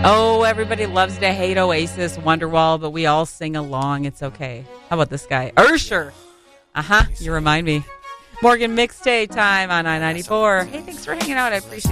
Oh, everybody loves to hate Oasis, Wonderwall, but we all sing along. It's okay. How about this guy? Ursher. You remind me. Morgan Mixtape time on I-94. Hey, thanks for hanging out. I appreciate it.